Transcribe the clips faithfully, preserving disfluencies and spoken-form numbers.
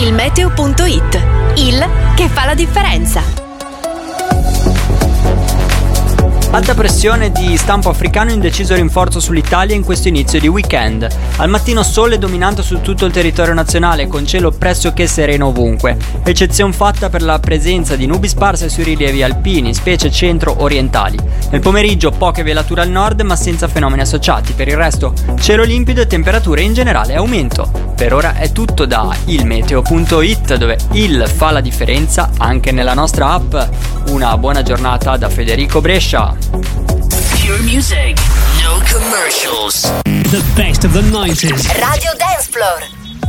il meteo punto it, il che fa la differenza. Alta pressione di stampo africano, indeciso rinforzo sull'Italia in questo inizio di weekend. Al mattino sole dominante su tutto il territorio nazionale, con cielo pressoché sereno ovunque. Eccezione fatta per la presenza di nubi sparse sui rilievi alpini, specie centro-orientali. Nel pomeriggio poche velature al nord, ma senza fenomeni associati. Per il resto cielo limpido e temperature in generale aumento. Per ora è tutto da il meteo punto it, dove il fa la differenza anche nella nostra app. Una buona giornata da Federico Brescia. Pure music, no commercials. The best of the nineties. Radio Dance Floor.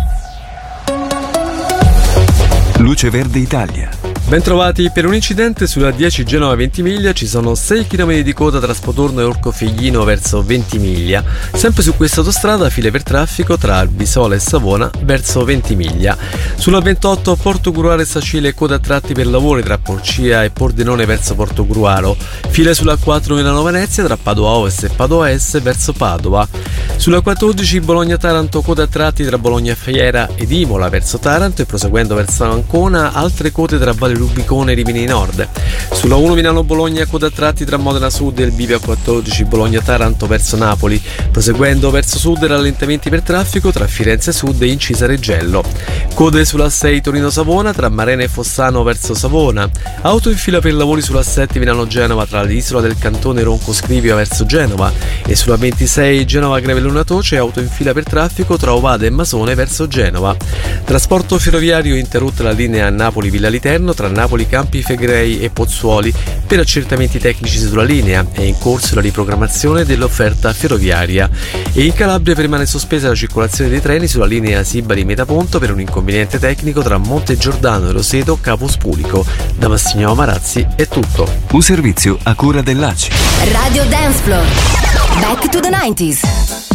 Luce Verde Italia. Bentrovati. Per un incidente sulla dieci Genova Ventimiglia ci sono sei chilometri di coda tra Spotorno e Orcofiglino verso Ventimiglia. Sempre su questa autostrada file per traffico tra Albisola e Savona verso Ventimiglia. Sulla ventotto Portogruaro e Sacile coda a tratti per lavori tra Porcia e Pordenone verso Portogruaro. File sulla quattro Milanova-Venezia tra Padova Ovest e Padova Est verso Padova. Sulla quattordici Bologna-Taranto coda a tratti tra Bologna Fiera ed Imola verso Taranto e proseguendo verso Ancona altre code tra Valle Rubicone e Rimini Nord. Sulla uno Milano-Bologna coda a tratti tra Modena Sud e il bivio a quattordici Bologna-Taranto verso Napoli, proseguendo verso sud rallentamenti per traffico tra Firenze Sud e Incisa Reggello. Code sulla sei Torino-Savona tra Marena e Fossano verso Savona. Auto in fila per lavori sulla sette Milano-Genova tra l'isola del Cantone Ronco Scrivia verso Genova e sulla ventisei Genova-Grevellona Toce auto in fila per traffico tra Ovada e Masone verso Genova. Trasporto ferroviario interrotta la linea Napoli-Villa Literno tra Napoli Campi Flegrei e Pozzuoli per accertamenti tecnici sulla linea. È in corso la riprogrammazione dell'offerta ferroviaria. E in Calabria permane sospesa la circolazione dei treni sulla linea Sibari-Metaponto per un inconveniente tecnico tra Monte Giordano e Roseto Capo Spulico. Da Massimiliano Marazzi è tutto. Un servizio a cura dell'A C I. Radio Dance Floor. Back to the nineties.